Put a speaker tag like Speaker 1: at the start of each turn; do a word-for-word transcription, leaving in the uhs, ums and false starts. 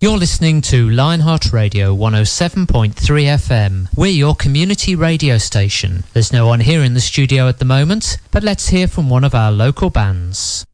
Speaker 1: You're listening to Lionheart Radio one oh seven point three F M. We're your community radio station. There's no one here in the studio at the moment, but let's hear from one of our local bands.